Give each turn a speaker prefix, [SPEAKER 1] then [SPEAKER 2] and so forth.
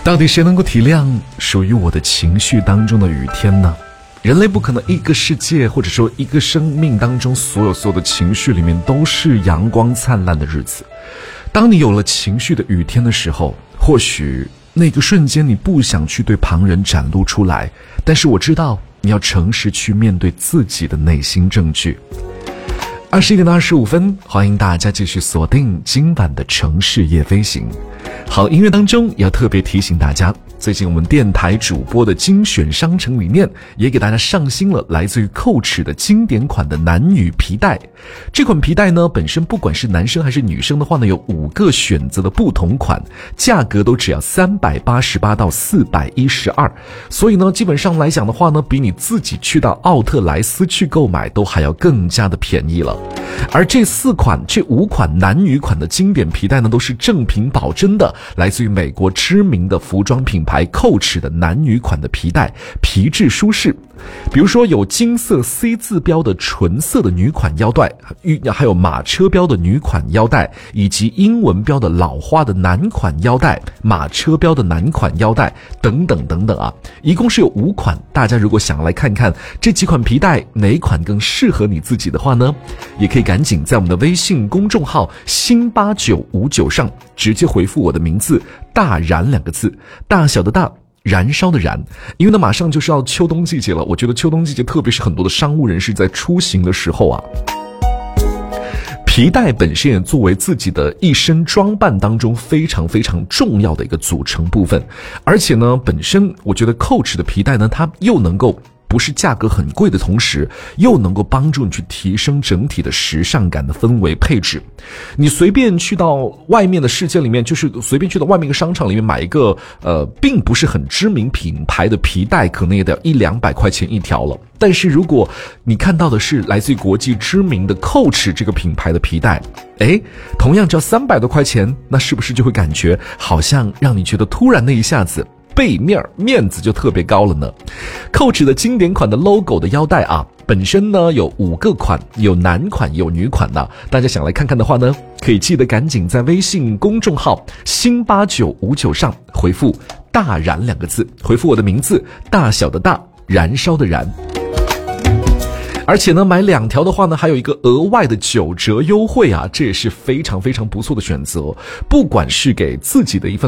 [SPEAKER 1] 到底谁能够体谅属于我的情绪当中的雨天呢？人类不可能一个世界或者说一个生命当中所有的情绪里面都是阳光灿烂的日子。当你有了情绪的雨天的时候，或许那个瞬间你不想去对旁人展露出来，但是我知道你要诚实去面对自己的内心证据。21点25分，欢迎大家继续锁定今晚的城市夜飞行。好音乐当中也要特别提醒大家，最近我们电台主播的精选商城里面也给大家上新了来自于Coach的经典款的男女皮带。这款皮带呢，本身不管是男生还是女生的话呢，有5个选择的不同款，价格都只要388到412，所以呢基本上来讲的话呢，比你自己去到奥特莱斯去购买都还要更加的便宜了。而这5款男女款的经典皮带呢，都是正品保真的，来自于美国知名的服装品牌 Coach 的男女款的皮带，皮质舒适。比如说有金色 C 字标的纯色的女款腰带，还有马车标的女款腰带，以及英文标的老花的男款腰带，马车标的男款腰带等等等等啊，一共是有5款。大家如果想来看看这几款皮带哪款更适合你自己的话呢，也可以赶紧在我们的微信公众号新8959上直接回复我的名字大燃2个字，大小的大，燃烧的燃。因为呢马上就是要秋冬季节了，我觉得秋冬季节特别是很多的商务人士在出行的时候啊，皮带本身也作为自己的一身装扮当中非常非常重要的一个组成部分。而且呢本身我觉得 Coach 的皮带呢，它又能够不是价格很贵的同时，又能够帮助你去提升整体的时尚感的氛围配置。你随便去到外面的世界里面，就是随便去到外面一个商场里面买一个并不是很知名品牌的皮带，可能也得100-200块钱一条了。但是如果你看到的是来自于国际知名的 Coach 这个品牌的皮带，同样只要300多块钱，那是不是就会感觉好像让你觉得突然的一下子背面子就特别高了呢？Coach 的经典款的 logo 的腰带啊，本身呢有5个款，有男款有女款的。大家想来看看的话呢，可以记得赶紧在微信公众号新8959上回复大燃2个字，回复我的名字大小的大，燃烧的燃。而且呢买2条的话呢，还有一个额外的9折优惠啊，这也是非常非常不错的选择。不管是给自己的一份